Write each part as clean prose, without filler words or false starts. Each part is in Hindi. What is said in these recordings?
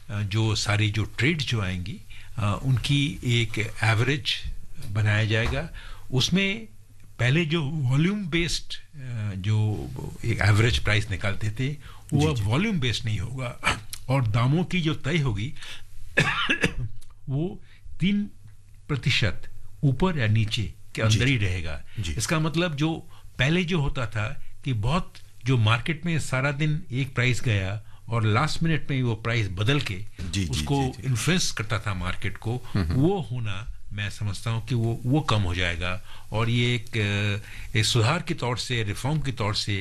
जो सारी जो ट्रेड जो आएंगी उनकी एक एवरेज बनाया जाएगा. उसमें पहले जो वॉल्यूम बेस्ड जो एक एवरेज प्राइस निकालते थे वो अब वॉल्यूम बेस्ड नहीं होगा और दामों की जो तय होगी वो 3% ऊपर या नीचे के अंदर ही रहेगा. इसका मतलब जो पहले जो होता था कि बहुत जो मार्केट में सारा दिन एक प्राइस गया और लास्ट मिनट में वो प्राइस बदल के उसको इन्फ्लुएंस करता था मार्केट को, वो होना मैं समझता हूं कि वो कम हो जाएगा. और ये एक सुधार के तौर से, रिफॉर्म के तौर से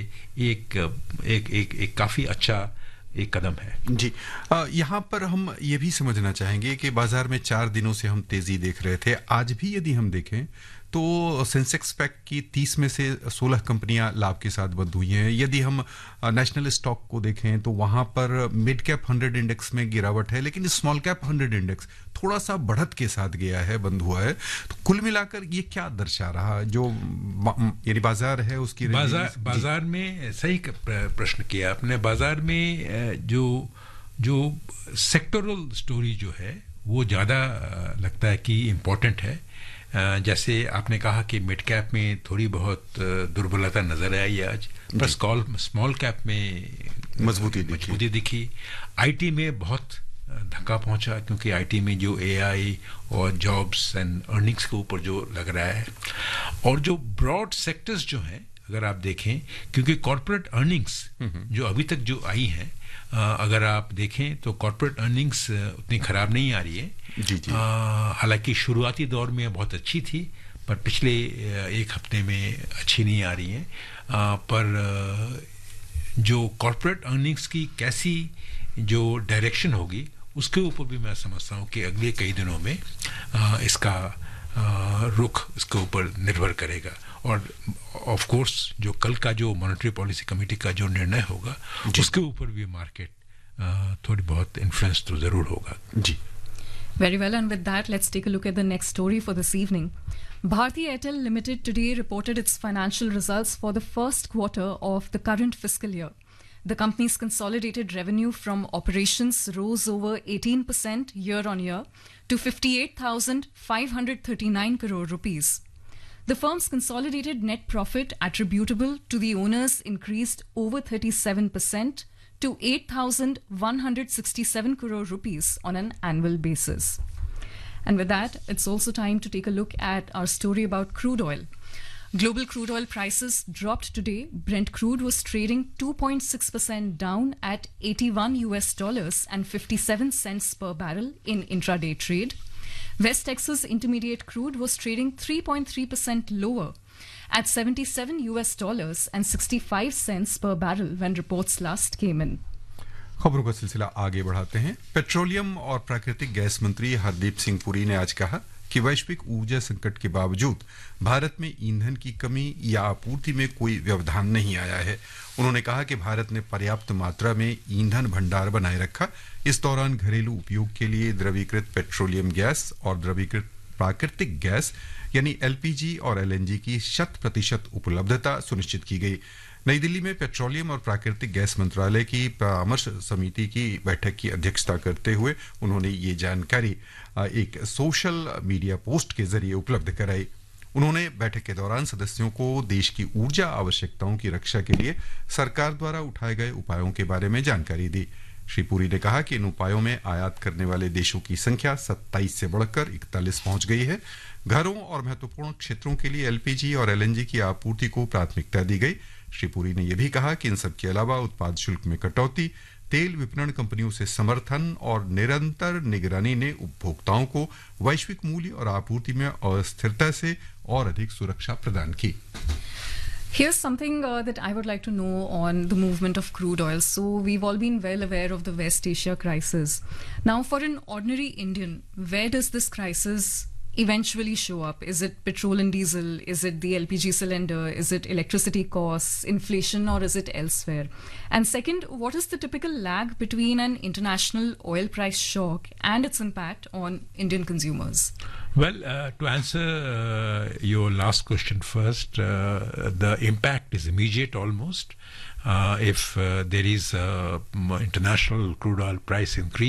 एक काफी अच्छा एक कदम है. जी, यहाँ पर हम ये भी समझना चाहेंगे कि बाजार में 4 दिनों से हम तेजी देख रहे थे. आज भी यदि हम देखें तो सेंसेक्स पैक की 30 में से 16 कंपनियां लाभ के साथ बंद हुई हैं. यदि हम नेशनल स्टॉक को देखें तो वहां पर मिड कैप 100 इंडेक्स में गिरावट है, लेकिन स्मॉल कैप 100 इंडेक्स थोड़ा सा बढ़त के साथ गया है, बंद हुआ है. तो कुल मिलाकर ये क्या दर्शा रहा जो यानी बाजार है उसकी बाजार में सही प्रश्न किया आपने. बाजार में जो सेक्टोरल स्टोरी जो है वो ज्यादा लगता है कि इम्पोर्टेंट है. जैसे आपने कहा कि मिड कैप में थोड़ी बहुत दुर्बलता नजर आई आज, पर स्मॉल कैप में मजबूती दिखी. आईटी में बहुत धक्का पहुंचा क्योंकि आईटी में जो एआई और जॉब्स एंड अर्निंग्स के ऊपर जो लग रहा है. और जो ब्रॉड सेक्टर्स जो हैं अगर आप देखें, क्योंकि कॉर्पोरेट अर्निंग्स जो अभी तक जो आई हैं, अगर आप देखें तो कॉर्पोरेट अर्निंग्स उतनी खराब नहीं आ रही है. हालांकि शुरुआती दौर में बहुत अच्छी थी, पर पिछले एक हफ्ते में अच्छी नहीं आ रही है. पर जो कॉर्पोरेट अर्निंग्स की कैसी जो डायरेक्शन होगी उसके ऊपर भी मैं समझता हूँ कि अगले कई दिनों में इसका रुख इसके ऊपर निर्भर करेगा. और ऑफ कोर्स जो कल का जो मॉनेटरी पॉलिसी कमेटी का जो निर्णय होगा उसके ऊपर भी मार्केट थोड़ी बहुत इन्फ्लुएंस तो जरूर होगा. जी, Very well, and with that, let's take a look at the next story for this evening. Bharti Airtel Limited today reported its financial results for the first quarter of the current fiscal year. The company's consolidated revenue from operations rose over 18% year-on-year to 58,539 crore rupees. The firm's consolidated net profit attributable to the owners increased over 37% to 8,167 crore rupees on an annual basis. And with that, it's also time to take a look at our story about crude oil. Global crude oil prices dropped today. Brent crude was trading 2.6% down at $81 and 57 cents per barrel in intraday trade. West Texas Intermediate crude was trading 3.3% lower at $77 and 65 cents per barrel when reports last came in. खबरों का सिलसिला आगे बढ़ाते हैं. पेट्रोलियम और प्राकृतिक गैस मंत्री हरदीप सिंह पुरी ने आज कहा कि वैश्विक ऊर्जा संकट के बावजूद भारत में ईंधन की कमी या आपूर्ति में कोई व्यवधान नहीं आया है. उन्होंने कहा कि भारत ने पर्याप्त मात्रा में ईंधन भंडार बनाए रखा. इस दौरान घरेलू उपयोग के लिए द्रवीकृत पेट्रोलियम गैस और द्रवीकृत प्राकृतिक गैस यानी एलपीजी और एलएनजी की 100% उपलब्धता सुनिश्चित की गई. नई दिल्ली में पेट्रोलियम और प्राकृतिक गैस मंत्रालय की परामर्श समिति की बैठक की अध्यक्षता करते हुए उन्होंने ये जानकारी एक सोशल मीडिया पोस्ट के जरिए उपलब्ध कराई. उन्होंने बैठक के दौरान सदस्यों को देश की ऊर्जा आवश्यकताओं की रक्षा के लिए सरकार द्वारा उठाए गए उपायों के बारे में जानकारी दी. श्री पुरी ने कहा कि इन उपायों में आयात करने वाले देशों की संख्या 27 से बढ़कर 41 पहुंच गई है. घरों और महत्वपूर्ण क्षेत्रों के लिए एलपीजी और एलएनजी की आपूर्ति को प्राथमिकता दी गई. श्री पुरी ने यह भी कहा कि इन सब के अलावा उत्पाद शुल्क में कटौती, तेल विपणन कंपनियों से समर्थन और निरंतर निगरानी ने उपभोक्ताओं को वैश्विक मूल्य और आपूर्ति में अस्थिरता से और अधिक सुरक्षा प्रदान की. Here's something that I would like to know on the movement of crude oil. So we've all been well aware of the West Asia crisis. Now, for an ordinary Indian, where does this crisis eventually show up? Is it petrol and diesel? Is it the LPG cylinder? Is it electricity costs, inflation, or is it elsewhere? And second, what is the typical lag between an international oil price shock and its impact on Indian consumers? Well, to answer your last question first, the impact is immediate almost. If there is international crude oil price increase,